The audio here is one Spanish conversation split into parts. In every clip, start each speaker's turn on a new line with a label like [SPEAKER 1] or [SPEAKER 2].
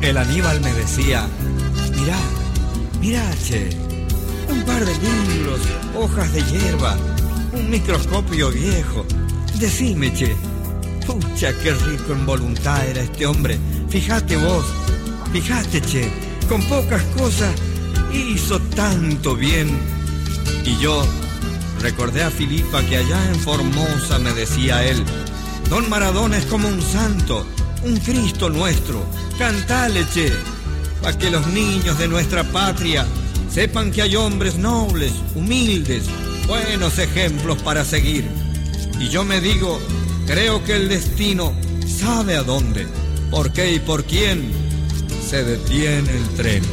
[SPEAKER 1] El Aníbal me decía, mirá, che, un par de libros, hojas de hierba, un microscopio viejo. Decime, che, pucha, qué rico en voluntad era este hombre. Fíjate vos, che, con pocas cosas hizo tanto bien. Y yo recordé a Filipa que allá en Formosa me decía él, Don Maradona es como un santo, un Cristo nuestro. Cantale, che, pa' que los niños de nuestra patria sepan que hay hombres nobles, humildes, buenos ejemplos para seguir. Y yo me digo, creo que el destino sabe a dónde, por qué y por quién se detiene el tren.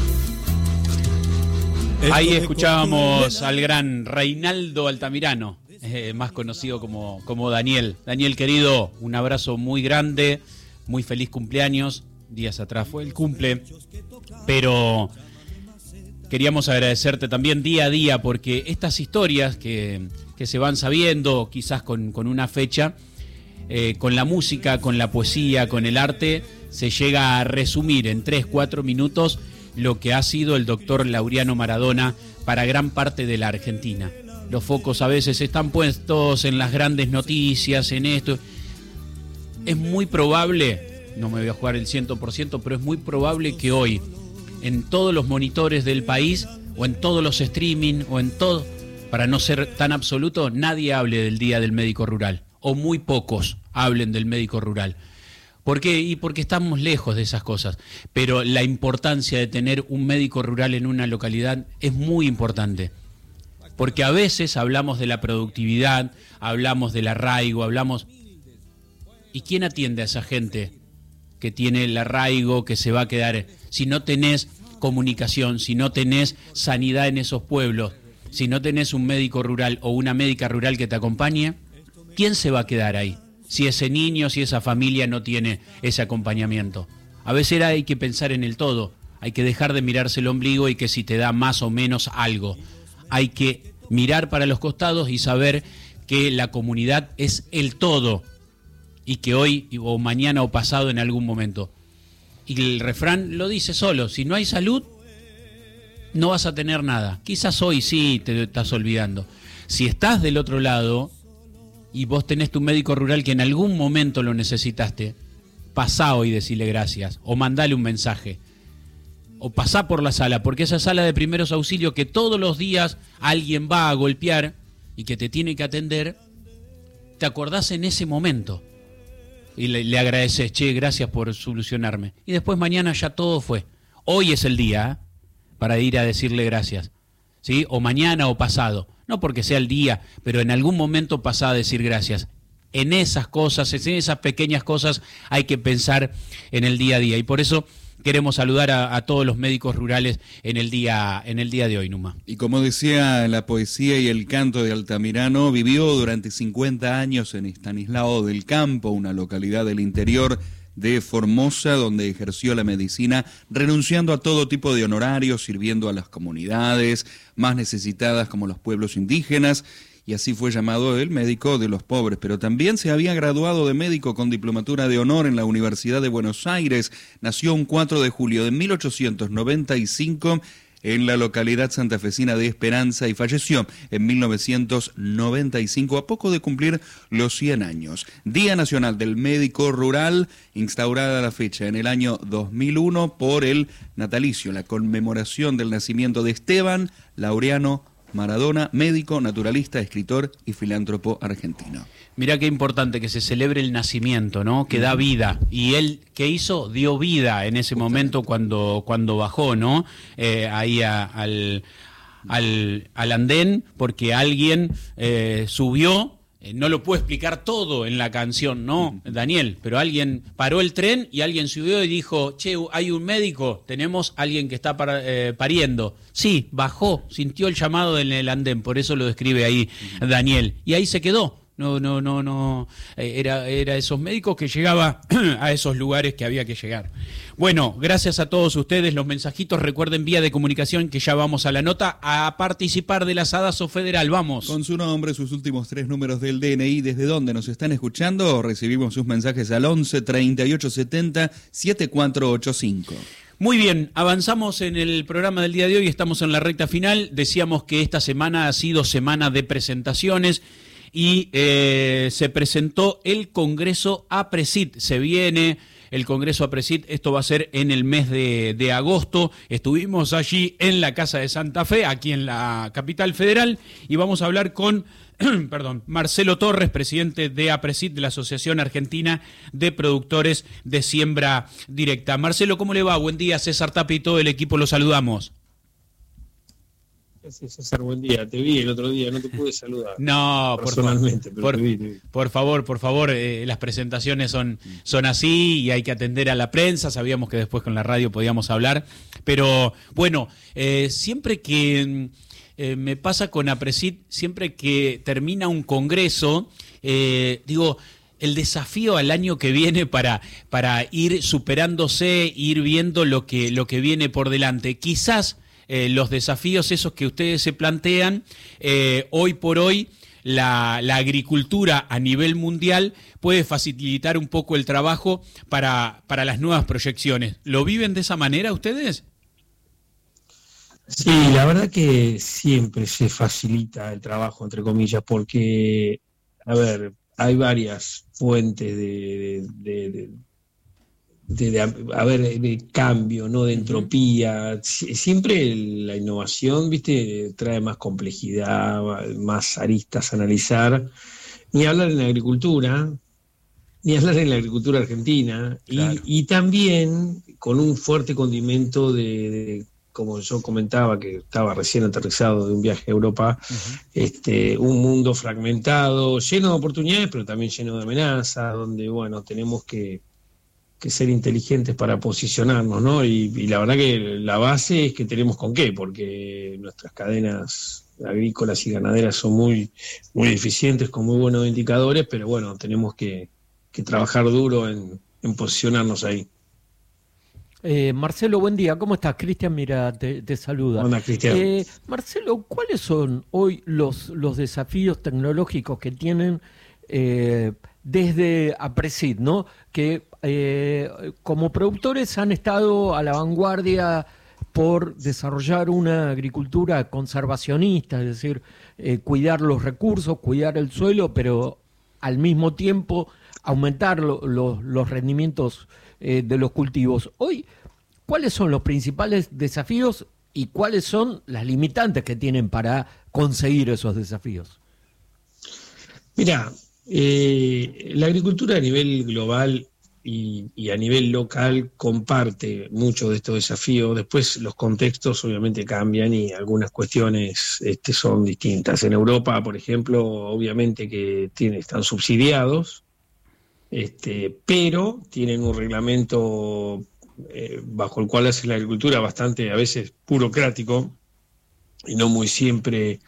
[SPEAKER 2] Ahí escuchábamos al gran Reinaldo Altamirano, más conocido como Daniel. Daniel, querido, un abrazo muy grande, muy feliz cumpleaños. Días atrás fue el cumple, pero queríamos agradecerte también día a día, porque estas historias que se van sabiendo, quizás con una fecha, con la música, con la poesía, con el arte, se llega a resumir en 3-4 minutos lo que ha sido el doctor Laureano Maradona para gran parte de la Argentina. Los focos a veces están puestos en las grandes noticias, en esto. Es muy probable, no me voy a jugar el 100%, pero es muy probable que hoy, en todos los monitores del país, o en todos los streaming, o en todo, para no ser tan absoluto, nadie hable del Día del Médico Rural, o muy pocos hablen del médico rural. ¿Por qué? Y porque estamos lejos de esas cosas, pero la importancia de tener un médico rural en una localidad es muy importante, porque a veces hablamos de la productividad, hablamos del arraigo, ¿y quién atiende a esa gente que tiene el arraigo, que se va a quedar? Si no tenés comunicación, si no tenés sanidad en esos pueblos, si no tenés un médico rural o una médica rural que te acompañe, ¿quién se va a quedar ahí? Si ese niño, si esa familia no tiene ese acompañamiento. A veces hay que pensar en el todo, hay que dejar de mirarse el ombligo y que si te da más o menos algo. Hay que mirar para los costados y saber que la comunidad es el todo, y que hoy o mañana o pasado en algún momento. Y el refrán lo dice solo, si no hay salud, no vas a tener nada. Quizás hoy sí te estás olvidando. Si estás del otro lado y vos tenés tu médico rural que en algún momento lo necesitaste, pasá hoy y decile gracias, o mandale un mensaje, o pasá por la sala, porque esa sala de primeros auxilios que todos los días alguien va a golpear y que te tiene que atender, te acordás en ese momento. Y le agradeces, che, gracias por solucionarme. Y después mañana ya todo fue. Hoy es el día para ir a decirle gracias, ¿sí? O mañana o pasado. No porque sea el día, pero en algún momento pasá a decir gracias. En esas cosas, en esas pequeñas cosas hay que pensar en el día a día. Y por eso queremos saludar a todos los médicos rurales en el día de hoy, Numa.
[SPEAKER 3] Y como decía la poesía y el canto de Altamirano, vivió durante 50 años en Estanislao del Campo, una localidad del interior de Formosa, donde ejerció la medicina, renunciando a todo tipo de honorarios, sirviendo a las comunidades más necesitadas como los pueblos indígenas, y así fue llamado el médico de los pobres. Pero también se había graduado de médico con diplomatura de honor en la Universidad de Buenos Aires. Nació un 4 de julio de 1895 en la localidad santafesina de Esperanza y falleció en 1995, a poco de cumplir los 100 años. Día Nacional del Médico Rural, instaurada la fecha en el año 2001 por el natalicio, la conmemoración del nacimiento de Esteban Laureano Maradona, médico, naturalista, escritor y filántropo argentino.
[SPEAKER 2] Mirá qué importante que se celebre el nacimiento, ¿no? Que da vida. Y él, ¿qué hizo? Dio vida en ese momento cuando bajó, ¿no? Ahí al andén, porque alguien subió. No lo puedo explicar todo en la canción, ¿no, Daniel? Pero alguien paró el tren y alguien subió y dijo, che, hay un médico, tenemos alguien que está pariendo. Sí, bajó, sintió el llamado en el andén, por eso lo describe ahí Daniel. Y ahí se quedó, No, era esos médicos que llegaba a esos lugares que había que llegar. Bueno, gracias a todos ustedes, los mensajitos, recuerden vía de comunicación que ya vamos a la nota, a participar de la Sadazo Federal, vamos.
[SPEAKER 3] Con su nombre, sus últimos 3 números del DNI, desde dónde nos están escuchando, recibimos sus mensajes al 11 38 70 7485.
[SPEAKER 2] Muy bien, avanzamos en el programa del día de hoy, estamos en la recta final, decíamos que esta semana ha sido semana de presentaciones, y se presentó el Congreso APRESID. Se viene el Congreso APRESID, esto va a ser en el mes de agosto. Estuvimos allí en la Casa de Santa Fe, aquí en la capital federal, y vamos a hablar con Marcelo Torres, presidente de APRESID, de la Asociación Argentina de Productores de Siembra Directa. Marcelo, ¿cómo le va? Buen día, César Tapia y todo el equipo, lo saludamos.
[SPEAKER 4] Sí, César, buen día. Te vi el otro día, no te pude saludar.
[SPEAKER 2] No,
[SPEAKER 4] personalmente, pero te vi.
[SPEAKER 2] Por favor, las presentaciones son así y hay que atender a la prensa. Sabíamos que después con la radio podíamos hablar, pero bueno, siempre que me pasa con APRESID, siempre que termina un congreso, el desafío al año que viene para ir superándose, ir viendo lo que viene por delante. Quizás los desafíos esos que ustedes se plantean, hoy por hoy la agricultura a nivel mundial puede facilitar un poco el trabajo para las nuevas proyecciones. ¿Lo viven de esa manera ustedes?
[SPEAKER 4] Sí, la verdad que siempre se facilita el trabajo, entre comillas, porque, hay varias fuentes de cambio, ¿no? De entropía. Siempre la innovación, trae más complejidad, más aristas a analizar. Ni hablar en la agricultura argentina, claro. y también con un fuerte condimento de como yo comentaba, que estaba recién aterrizado de un viaje a Europa, un mundo fragmentado, lleno de oportunidades, pero también lleno de amenazas, donde, tenemos que ser inteligentes para posicionarnos, ¿no? Y la verdad que la base es que tenemos con qué, porque nuestras cadenas agrícolas y ganaderas son muy, muy eficientes, con muy buenos indicadores, pero tenemos que trabajar duro en posicionarnos ahí.
[SPEAKER 5] Marcelo, buen día, ¿cómo estás? Cristian, mira, te saluda.
[SPEAKER 4] Hola, Cristian.
[SPEAKER 5] Marcelo, ¿cuáles son hoy los desafíos tecnológicos que tienen desde APRESID, ¿no? Que como productores han estado a la vanguardia por desarrollar una agricultura conservacionista, es decir, cuidar los recursos, cuidar el suelo, pero al mismo tiempo aumentar los rendimientos de los cultivos. Hoy, ¿cuáles son los principales desafíos y cuáles son las limitantes que tienen para conseguir esos desafíos?
[SPEAKER 4] Mira, la agricultura a nivel global y a nivel local comparte muchos de estos desafíos. Después los contextos obviamente cambian y algunas cuestiones son distintas. En Europa, por ejemplo, obviamente que están subsidiados, pero tienen un reglamento bajo el cual hacen la agricultura bastante a veces burocrático y no muy siempre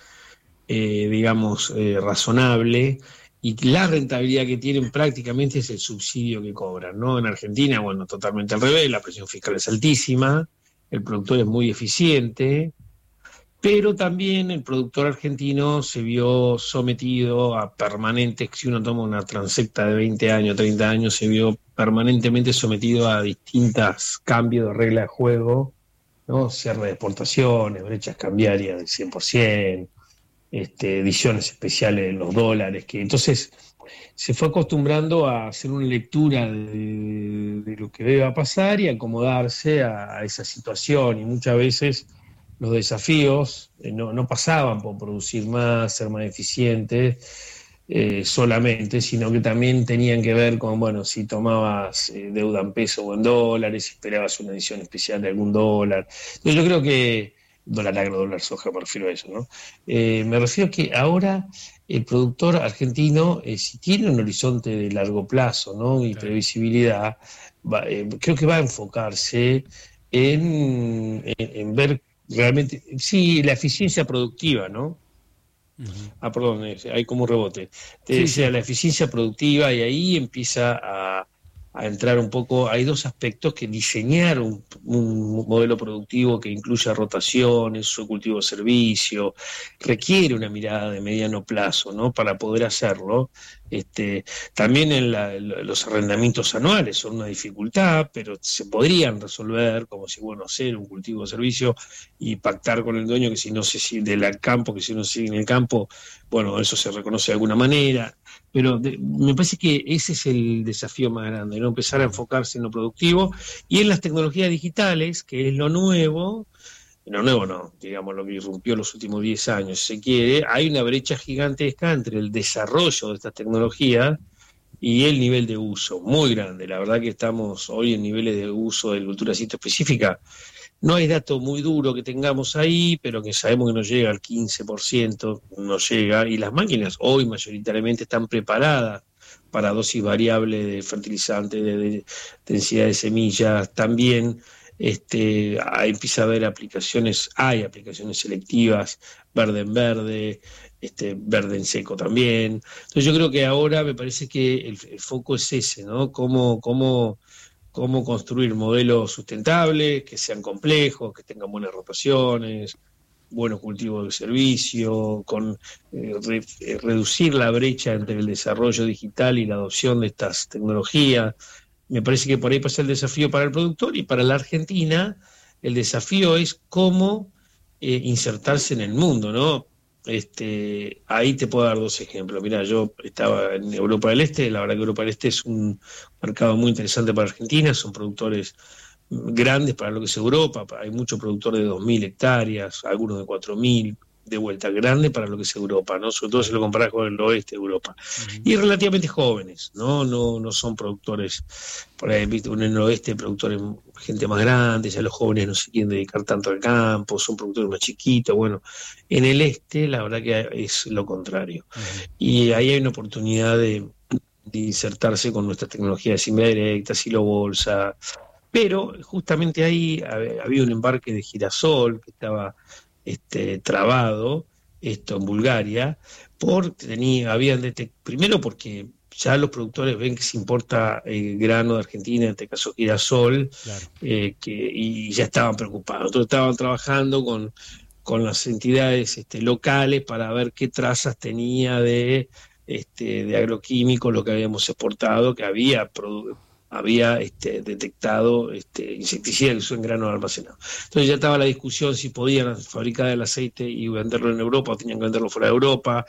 [SPEAKER 4] razonable, y la rentabilidad que tienen prácticamente es el subsidio que cobran, ¿no? En Argentina, totalmente al revés, la presión fiscal es altísima, el productor es muy eficiente, pero también el productor argentino se vio sometido a permanentes, si uno toma una transecta de 20 años, 30 años, se vio permanentemente sometido a distintos cambios de regla de juego, ¿no? Cierre de exportaciones, brechas cambiarias del 100%, ediciones especiales de los dólares, que entonces se fue acostumbrando a hacer una lectura de lo que deba pasar y acomodarse a esa situación, y muchas veces los desafíos no pasaban por producir más, ser más eficientes solamente, sino que también tenían que ver con, si tomabas deuda en peso o en dólares, si esperabas una edición especial de algún dólar. Entonces yo creo que, dólar agro, dólar soja, me refiero a eso, ¿no? Me refiero a que ahora el productor argentino, si tiene un horizonte de largo plazo, ¿no? Y previsibilidad, creo que va a enfocarse en ver realmente, sí, la eficiencia productiva, ¿no? Perdón, hay como un rebote. Te
[SPEAKER 5] Sí,
[SPEAKER 4] decía,
[SPEAKER 5] sí.
[SPEAKER 4] la eficiencia productiva, y ahí empieza a entrar un poco. Hay dos aspectos: que diseñar un modelo productivo que incluya rotaciones, su cultivo de servicio, requiere una mirada de mediano plazo, ¿no? Para poder hacerlo. También los arrendamientos anuales son una dificultad, pero se podrían resolver, como si, bueno, hacer un cultivo de servicio y pactar con el dueño que si no se sigue del campo, que si no sigue en el campo, bueno, eso se reconoce de alguna manera. Pero me parece que ese es el desafío más grande, ¿no? Empezar a enfocarse en lo productivo y en las tecnologías digitales, que es lo nuevo no, digamos lo que irrumpió los últimos 10 años, si se quiere. Hay una brecha gigantesca entre el desarrollo de estas tecnologías y el nivel de uso, muy grande. La verdad que estamos hoy en niveles de uso de agricultura específica. No hay dato muy duro que tengamos ahí, pero que sabemos que no llega al 15%, no llega, y las máquinas hoy mayoritariamente están preparadas para dosis variable de fertilizantes, de densidad de semillas, también empieza a haber hay aplicaciones selectivas, verde en verde, verde en seco también. Entonces yo creo que ahora me parece que el foco es ese, ¿no? Cómo construir modelos sustentables, que sean complejos, que tengan buenas rotaciones, buenos cultivos de servicio, reducir la brecha entre el desarrollo digital y la adopción de estas tecnologías. Me parece que por ahí pasa el desafío para el productor, y para la Argentina el desafío es cómo insertarse en el mundo, ¿no? Ahí te puedo dar dos ejemplos. Mira, yo estaba en Europa del Este. La verdad que Europa del Este es un mercado muy interesante para Argentina. Son productores grandes para lo que es Europa. Hay muchos productores de 2.000 hectáreas, algunos de 4.000, de vuelta, grande para lo que es Europa, ¿no? Sobre todo si lo comparás con el oeste de Europa. Y relativamente jóvenes, ¿no? No son productores, por ahí, ¿viste? En el oeste, productores, gente más grande, ya los jóvenes no se quieren dedicar tanto al campo, son productores más chiquitos. Bueno, en el este, la verdad que es lo contrario. Y ahí hay una oportunidad de insertarse con nuestra tecnología de siembra directa, silo bolsa. Pero justamente ahí había un embarque de girasol que estaba trabado, esto en Bulgaria, primero porque ya los productores ven que se importa el grano de Argentina, en este caso girasol,
[SPEAKER 2] Claro.
[SPEAKER 4] Y ya estaban preocupados. Entonces estaban trabajando con las entidades locales para ver qué trazas tenía de agroquímicos lo que habíamos exportado, que había detectado insecticidas que usó en grano almacenado. Entonces ya estaba la discusión si podían fabricar el aceite y venderlo en Europa o tenían que venderlo fuera de Europa.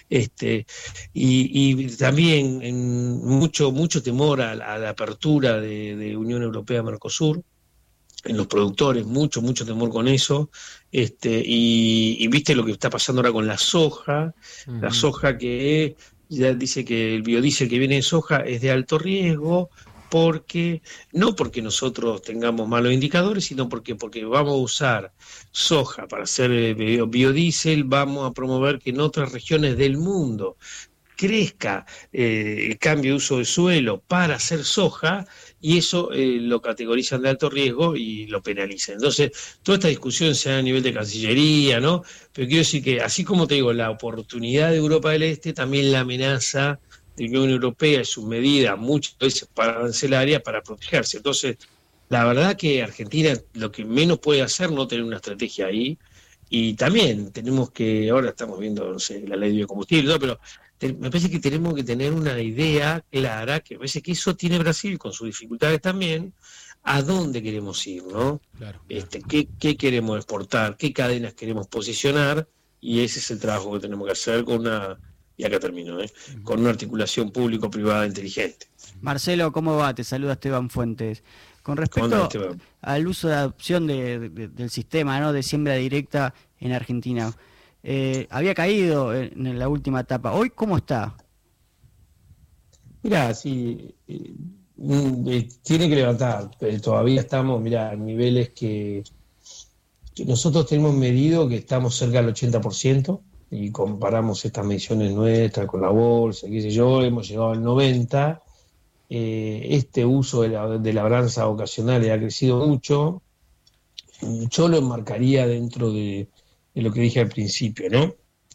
[SPEAKER 4] Y también mucho temor a la apertura de Unión Europea-Mercosur en los productores, mucho temor con eso. Y viste lo que está pasando ahora con la soja. La soja, que ya dice que el biodiesel que viene de soja es de alto riesgo, no porque nosotros tengamos malos indicadores, sino porque vamos a usar soja para hacer biodiesel. Vamos a promover que en otras regiones del mundo crezca el cambio de uso de suelo para hacer soja, y eso lo categorizan de alto riesgo y lo penalizan. Entonces, toda esta discusión se da a nivel de Cancillería, ¿no? Pero quiero decir que, así como te digo, la oportunidad de Europa del Este, también la amenaza de la Unión Europea y sus medidas, muchas veces arancelarias, para protegerse. Entonces, la verdad que Argentina lo que menos puede hacer no tener una estrategia ahí. Y también tenemos que, ahora estamos viendo, no sé, la ley de biocombustible, ¿no? Pero me parece que tenemos que tener una idea clara, que me parece que eso tiene Brasil con sus dificultades también, a dónde queremos ir, ¿no?
[SPEAKER 2] Claro.
[SPEAKER 4] ¿Qué queremos exportar? ¿Qué cadenas queremos posicionar? Y ese es el trabajo que tenemos que hacer y acá termino, con una articulación público-privada inteligente.
[SPEAKER 6] Marcelo, ¿cómo va? Te saluda Esteban Fuentes. Con respecto al uso de adopción del sistema, ¿no?, de siembra directa en Argentina, había caído en la última etapa. ¿Hoy cómo está?
[SPEAKER 4] Mirá, sí, tiene que levantar, pero todavía estamos, mirá, a niveles que nosotros tenemos medido que estamos cerca del 80%, y comparamos estas mediciones nuestras con la bolsa, qué sé yo, hemos llegado al 90%. Este uso de labranza ocasional ha crecido mucho. Yo lo enmarcaría dentro de lo que dije al principio, ¿no?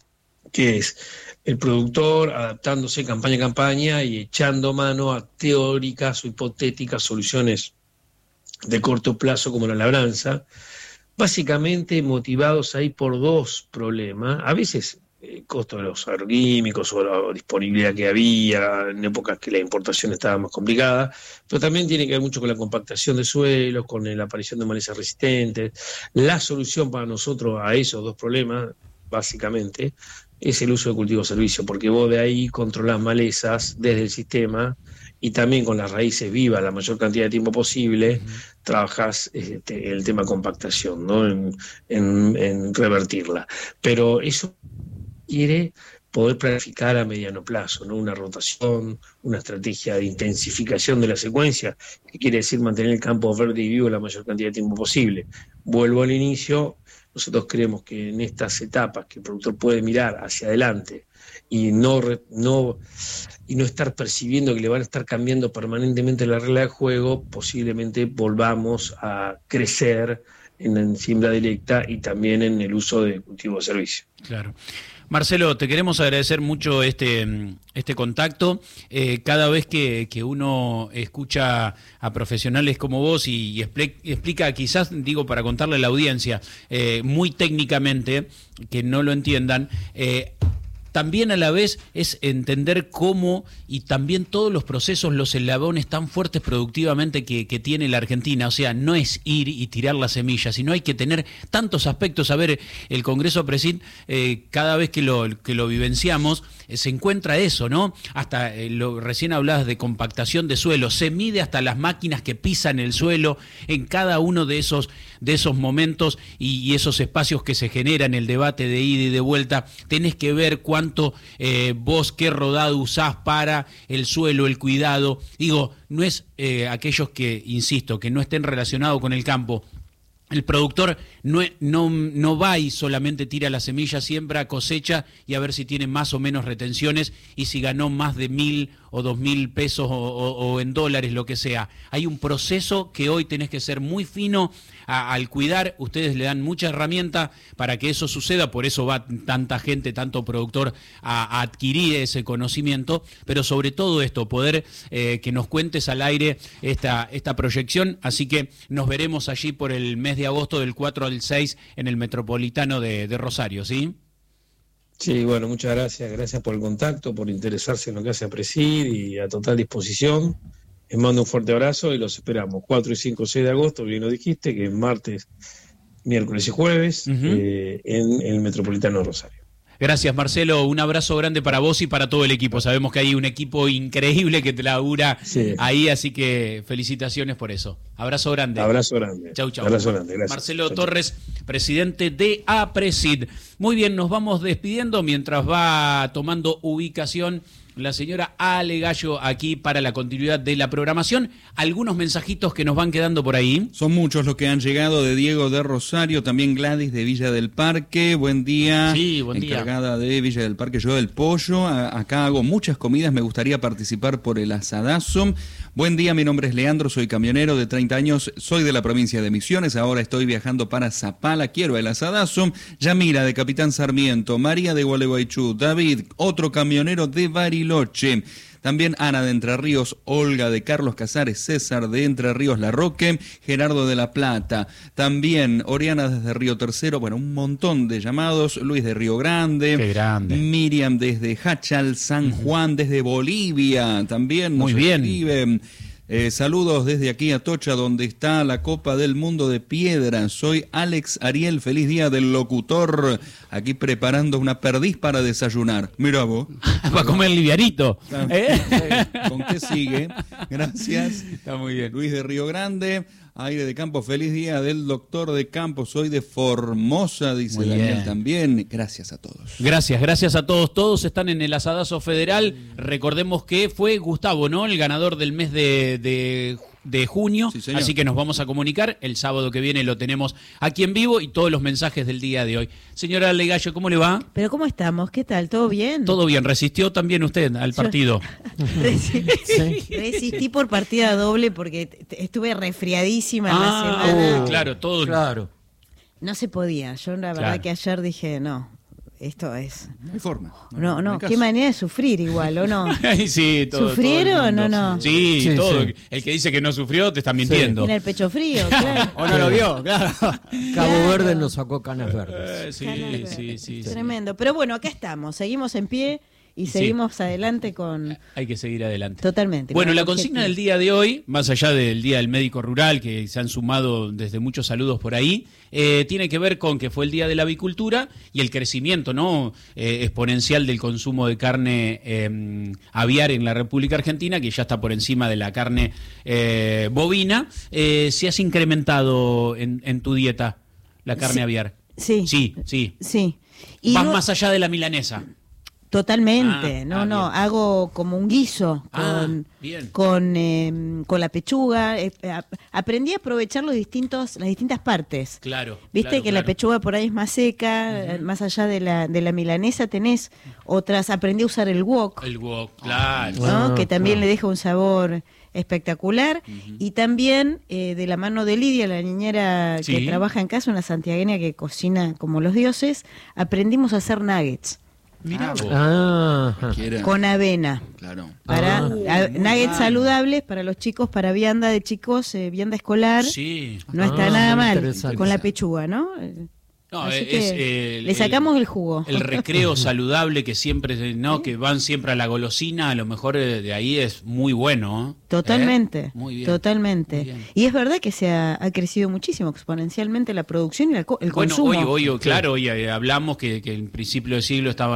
[SPEAKER 4] que es el productor adaptándose campaña a campaña y echando mano a teóricas o hipotéticas soluciones de corto plazo como la labranza, básicamente motivados ahí por dos problemas, a veces el costo de los agroquímicos o la disponibilidad que había en épocas que la importación estaba más complicada, pero también tiene que ver mucho con la compactación de suelos, con la aparición de malezas resistentes. La solución para nosotros a esos dos problemas, básicamente, es el uso de cultivo-servicio, porque vos de ahí controlás malezas desde el sistema y también con las raíces vivas la mayor cantidad de tiempo posible, trabajás el tema compactación, ¿no? en revertirla. Pero eso quiere poder planificar a mediano plazo, ¿no? Una rotación, una estrategia de intensificación de la secuencia, que quiere decir mantener el campo verde y vivo la mayor cantidad de tiempo posible. Vuelvo al inicio, nosotros creemos que en estas etapas que el productor puede mirar hacia adelante y no estar percibiendo que le van a estar cambiando permanentemente la regla de juego, posiblemente volvamos a crecer en siembra directa y también en el uso de cultivo de servicio.
[SPEAKER 2] Claro. Marcelo, te queremos agradecer mucho este contacto. Cada vez que uno escucha a profesionales como vos y explica, quizás digo para contarle a la audiencia, muy técnicamente, que no lo entiendan, también a la vez es entender cómo y también todos los procesos, los eslabones tan fuertes productivamente que tiene la Argentina. O sea, no es ir y tirar la semilla, sino hay que tener tantos aspectos. A ver, el Congreso Presid, cada vez que lo vivenciamos, se encuentra eso, ¿no? Hasta recién hablabas de compactación de suelo, se mide hasta las máquinas que pisan el suelo en cada uno de esos momentos y esos espacios que se generan, el debate de ida y de vuelta. Tenés que ver cuánto vos qué rodado usás para el suelo, el cuidado. Digo, no es aquellos que, insisto, que no estén relacionados con el campo. El productor no va y solamente tira la semilla, siembra, cosecha y a ver si tiene más o menos retenciones y si ganó más de 1.000 o 2.000 pesos o en dólares, lo que sea. Hay un proceso que hoy tenés que ser muy fino al cuidar. Ustedes le dan mucha herramienta para que eso suceda, por eso va tanta gente, tanto productor a adquirir ese conocimiento, pero sobre todo esto, poder que nos cuentes al aire esta proyección. Así que nos veremos allí por el mes de agosto del 4 al 6 en el Metropolitano de Rosario, ¿sí?
[SPEAKER 4] Sí, bueno, muchas gracias. Gracias por el contacto, por interesarse en lo que hace Presid y a total disposición. Les mando un fuerte abrazo y los esperamos 4 y 5, 6 de agosto, bien lo dijiste, que es martes, miércoles y jueves, en el Metropolitano de Rosario.
[SPEAKER 2] Gracias, Marcelo. Un abrazo grande para vos y para todo el equipo. Sabemos que hay un equipo increíble que te labura ahí, así que felicitaciones por eso. Abrazo grande.
[SPEAKER 4] Abrazo grande.
[SPEAKER 2] Chau, chau.
[SPEAKER 4] Abrazo grande, gracias.
[SPEAKER 2] Marcelo Torres, presidente de APRESID. Muy bien, nos vamos despidiendo mientras va tomando ubicación la señora Ale Gallo aquí para la continuidad de la programación. Algunos mensajitos que nos van quedando por ahí.
[SPEAKER 3] Son muchos los que han llegado, de Diego de Rosario, también Gladys de Villa del Parque. Buen día.
[SPEAKER 2] Sí, buen día.
[SPEAKER 3] Encargada de Villa del Parque, yo del pollo. Acá hago muchas comidas, me gustaría participar por el asadazo. Buen día, mi nombre es Leandro, soy camionero de 30 años, soy de la provincia de Misiones, ahora estoy viajando para Zapala, quiero el asadazo. Yamira de Capitán Sarmiento, María de Gualeguaychú, David, otro camionero de Bariloche. También Ana de Entre Ríos, Olga de Carlos Casares, César de Entre Ríos La Roque, Gerardo de La Plata. También Oriana desde Río Tercero, bueno, un montón de llamados. Luis de Río Grande.
[SPEAKER 2] Qué grande.
[SPEAKER 3] Miriam desde Hachal, San Juan, desde Bolivia. También nos
[SPEAKER 2] Muy bien.
[SPEAKER 3] escriben. Saludos desde aquí a Tocha, donde está la Copa del Mundo de Piedra. Soy Alex Ariel, feliz día del locutor. Aquí preparando una perdiz para desayunar. Mira vos.
[SPEAKER 2] Para comer livianito.
[SPEAKER 3] ¿Con qué sigue? Gracias.
[SPEAKER 2] Está muy bien.
[SPEAKER 3] Luis de Río Grande. Aire de Campo, feliz día del doctor de campo, soy de Formosa, dice
[SPEAKER 2] muy
[SPEAKER 3] Daniel
[SPEAKER 2] bien.
[SPEAKER 3] También. Gracias a todos.
[SPEAKER 2] Gracias a todos. Todos están en el asadazo federal. Recordemos que fue Gustavo, ¿no? El ganador del mes de junio,
[SPEAKER 3] Sí, señor.
[SPEAKER 2] Así que nos vamos a comunicar. El sábado que viene lo tenemos aquí en vivo y todos los mensajes del día de hoy. Señora Legallo, ¿cómo le va?
[SPEAKER 7] Pero ¿cómo estamos? ¿Qué tal? ¿Todo bien?
[SPEAKER 2] Todo bien. ¿Resistió también usted al partido?
[SPEAKER 7] Resistí por partida doble porque estuve resfriadísima en la semana.
[SPEAKER 2] Claro, todo.
[SPEAKER 5] Claro.
[SPEAKER 7] No se podía. Yo la verdad que ayer dije, no, esto es...
[SPEAKER 3] No hay forma.
[SPEAKER 7] No,
[SPEAKER 3] hay
[SPEAKER 7] qué
[SPEAKER 3] caso.
[SPEAKER 7] manera de sufrir igual, ¿o no?
[SPEAKER 2] Sí,
[SPEAKER 7] ¿Sufrieron
[SPEAKER 2] todo
[SPEAKER 7] o
[SPEAKER 2] el mundo.
[SPEAKER 7] no?
[SPEAKER 2] Sí,
[SPEAKER 5] Sí,
[SPEAKER 2] todo.
[SPEAKER 5] sí.
[SPEAKER 2] El que dice que no sufrió te está mintiendo.
[SPEAKER 7] Tiene el pecho frío, claro.
[SPEAKER 6] O no lo vio, claro.
[SPEAKER 5] Cabo Verde nos sacó canas verdes.
[SPEAKER 2] Sí.
[SPEAKER 7] Tremendo. Pero bueno, acá estamos, seguimos en pie y seguimos adelante con...
[SPEAKER 2] Hay que seguir adelante.
[SPEAKER 7] Totalmente.
[SPEAKER 2] Bueno,
[SPEAKER 7] con
[SPEAKER 2] la
[SPEAKER 7] el
[SPEAKER 2] consigna
[SPEAKER 7] objetivo.
[SPEAKER 2] del día de hoy, más allá del Día del Médico Rural, que se han sumado desde muchos saludos por ahí, tiene que ver con que fue el Día de la Avicultura y el crecimiento exponencial del consumo de carne aviar en la República Argentina, que ya está por encima de la carne bovina. ¿Si has incrementado en tu dieta la carne aviar?
[SPEAKER 7] Sí.
[SPEAKER 2] Sí.
[SPEAKER 7] Y
[SPEAKER 2] Vas
[SPEAKER 7] no-
[SPEAKER 2] más allá de la milanesa.
[SPEAKER 7] Totalmente,
[SPEAKER 2] bien.
[SPEAKER 7] hago como un guiso
[SPEAKER 2] Bien.
[SPEAKER 7] con la pechuga. Aprendí a aprovechar las distintas partes.
[SPEAKER 2] Claro.
[SPEAKER 7] Viste que la pechuga por ahí es más seca, más allá de la milanesa tenés otras. Aprendí a usar el wok,
[SPEAKER 2] El wok, claro.
[SPEAKER 7] ¿no? Que también
[SPEAKER 5] claro.
[SPEAKER 7] le deja un sabor espectacular. Y también de la mano de Lidia, la niñera que
[SPEAKER 2] Sí.
[SPEAKER 7] trabaja en casa, una santiagueña que cocina como los dioses, aprendimos a hacer nuggets
[SPEAKER 2] Mirá vos.
[SPEAKER 3] Cualquiera.
[SPEAKER 7] con avena.
[SPEAKER 3] Claro.
[SPEAKER 7] Para nuggets
[SPEAKER 2] mal.
[SPEAKER 7] saludables para los chicos, para vianda de chicos, vianda escolar.
[SPEAKER 2] Sí.
[SPEAKER 7] No está nada
[SPEAKER 5] muy
[SPEAKER 7] mal
[SPEAKER 5] interesante.
[SPEAKER 7] con la pechuga, ¿no?
[SPEAKER 2] No,
[SPEAKER 7] Así
[SPEAKER 2] es
[SPEAKER 7] que le sacamos el jugo.
[SPEAKER 2] El recreo saludable que siempre, ¿no? Que van siempre a la golosina, a lo mejor de ahí es muy bueno.
[SPEAKER 7] Totalmente,
[SPEAKER 2] Muy bien.
[SPEAKER 7] totalmente.
[SPEAKER 2] Muy bien.
[SPEAKER 7] Y es verdad que ha crecido muchísimo exponencialmente la producción y el
[SPEAKER 2] Bueno,
[SPEAKER 7] consumo.
[SPEAKER 2] hoy hablamos que en principio del siglo estaba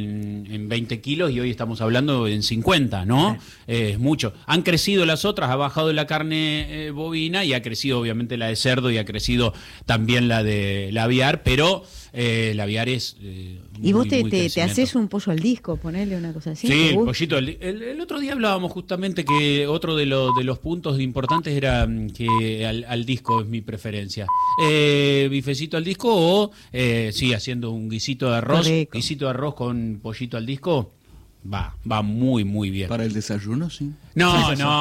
[SPEAKER 2] en 20 kilos y hoy estamos hablando en 50, ¿no? Es mucho. Han crecido las otras, ha bajado la carne bovina y ha crecido obviamente la de cerdo y ha crecido también la de la aviar, pero la aviar es
[SPEAKER 7] y vos
[SPEAKER 2] muy
[SPEAKER 7] te
[SPEAKER 2] crecimiento.
[SPEAKER 7] haces un pollo al disco, ponele una cosa así.
[SPEAKER 2] Sí,
[SPEAKER 7] ¿te
[SPEAKER 2] el
[SPEAKER 7] gusta?
[SPEAKER 2] pollito. El otro día hablábamos justamente que otro de los puntos importantes era que al disco es mi preferencia. Bifecito al disco o, sí, haciendo un guisito de arroz.
[SPEAKER 7] Rico.
[SPEAKER 2] Guisito de arroz con pollito al disco. Va muy, muy bien.
[SPEAKER 3] Para el desayuno, sí.
[SPEAKER 2] No,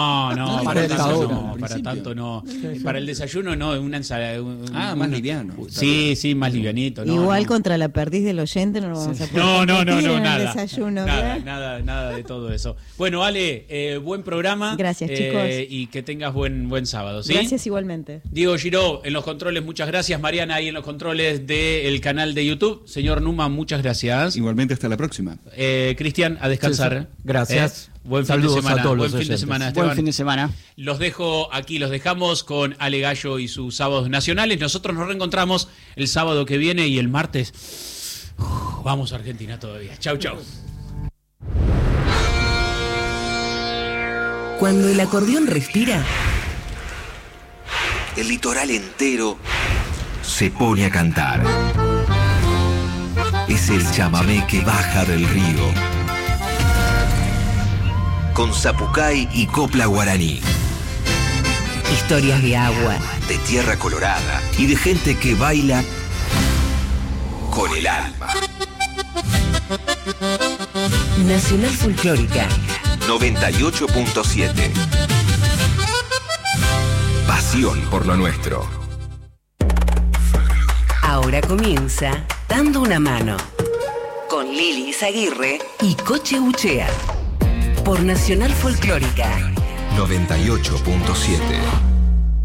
[SPEAKER 5] Para esta hora,
[SPEAKER 2] no,
[SPEAKER 3] al
[SPEAKER 2] para
[SPEAKER 3] principio.
[SPEAKER 2] tanto no. Para el desayuno no, una ensalada.
[SPEAKER 3] Más liviano.
[SPEAKER 2] Sí, más livianito. No,
[SPEAKER 7] Igual
[SPEAKER 2] no.
[SPEAKER 7] contra la perdiz del oyente no lo vamos a poder
[SPEAKER 2] No,
[SPEAKER 7] competir en el
[SPEAKER 2] nada.
[SPEAKER 7] desayuno, ¿verdad?
[SPEAKER 2] Nada de todo eso. Bueno, Ale, buen programa.
[SPEAKER 7] Gracias, chicos.
[SPEAKER 2] Y que tengas buen sábado, ¿sí?
[SPEAKER 7] Gracias igualmente.
[SPEAKER 2] Diego Giró, en los controles, muchas gracias. Mariana, ahí en los controles del canal de YouTube. Señor Numa, muchas gracias.
[SPEAKER 3] Igualmente, hasta la próxima.
[SPEAKER 2] Cristian, a descansar.
[SPEAKER 5] Sí, sí. Gracias.
[SPEAKER 2] Buen
[SPEAKER 5] Saludos
[SPEAKER 2] fin de semana.
[SPEAKER 5] a todos
[SPEAKER 2] Buen
[SPEAKER 5] los
[SPEAKER 2] fin de
[SPEAKER 5] oyentes.
[SPEAKER 2] semana, Esteban.
[SPEAKER 6] Buen fin de semana.
[SPEAKER 2] Los dejo aquí, los dejamos con Ale Gallo y sus sábados nacionales. Nosotros nos reencontramos el sábado que viene y el martes. Vamos a Argentina todavía. Chau.
[SPEAKER 8] Cuando el acordeón respira, el litoral entero se pone a cantar. Es el chamamé que baja del río, con zapucay y copla guaraní. Historias de agua, de tierra colorada y de gente que baila con el alma. Nacional Folclórica 98.7. Pasión por lo nuestro. Ahora comienza Dando una mano con Lili Izaguirre y Coche Uchea por Nacional Folclórica 98.7.